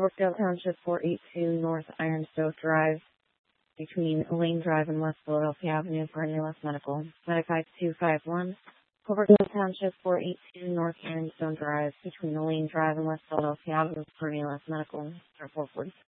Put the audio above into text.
Hobrookdale Township, 482 North Ironstone Drive, between Elaine Drive and West Philadelphia Avenue for NLS Medical. Medicaid 251. Hobrookdale Township, 482 North Ironstone Drive, between Elaine Drive and West Philadelphia Avenue for NLS Medical. 440.